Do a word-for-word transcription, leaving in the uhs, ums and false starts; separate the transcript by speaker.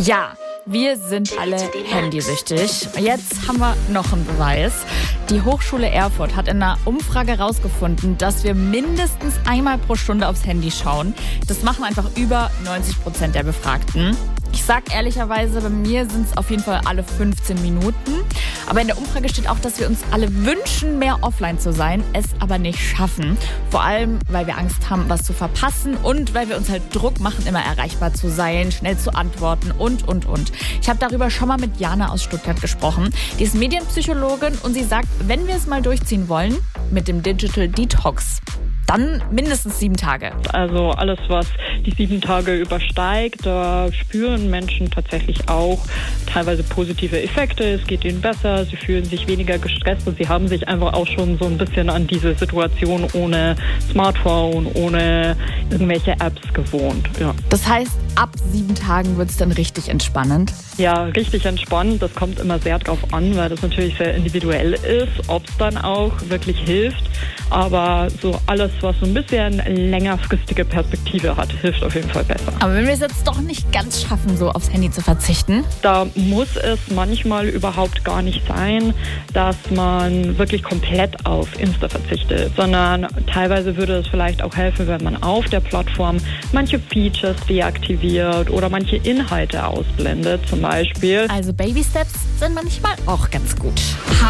Speaker 1: Ja, wir sind alle handysüchtig. Jetzt haben wir noch einen Beweis. Die Hochschule Erfurt hat in einer Umfrage herausgefunden, dass wir mindestens einmal pro Stunde aufs Handy schauen. Das machen einfach über neunzig Prozent der Befragten. Ich sag ehrlicherweise, bei mir sind es auf jeden Fall alle fünfzehn Minuten. Aber in der Umfrage steht auch, dass wir uns alle wünschen, mehr offline zu sein, es aber nicht schaffen. Vor allem, weil wir Angst haben, was zu verpassen und weil wir uns halt Druck machen, immer erreichbar zu sein, schnell zu antworten und, und, und. Ich habe darüber schon mal mit Jana aus Stuttgart gesprochen. Die ist Medienpsychologin und sie sagt, wenn wir es mal durchziehen wollen mit dem Digital Detox, dann mindestens sieben Tage.
Speaker 2: Also alles, was die sieben Tage übersteigt, da spüren Menschen tatsächlich auch teilweise positive Effekte. Es geht ihnen besser, sie fühlen sich weniger gestresst und sie haben sich einfach auch schon so ein bisschen an diese Situation ohne Smartphone, ohne irgendwelche Apps gewohnt. Ja.
Speaker 1: Das heißt, ab sieben Tagen wird es dann richtig entspannend?
Speaker 2: Ja, richtig entspannend. Das kommt immer sehr drauf an, weil das natürlich sehr individuell ist, ob es dann auch wirklich hilft. Aber so alles, was so ein bisschen längerfristige Perspektive hat, hilft auf jeden Fall besser.
Speaker 1: Aber wenn wir es jetzt doch nicht ganz schaffen, so aufs Handy zu verzichten?
Speaker 2: Da muss es manchmal überhaupt gar nicht sein, dass man wirklich komplett auf Insta verzichtet, sondern teilweise würde es vielleicht auch helfen, wenn man auf der Plattform manche Features deaktiviert oder manche Inhalte ausblendet zum Beispiel.
Speaker 1: Also Baby Steps sind manchmal auch ganz gut.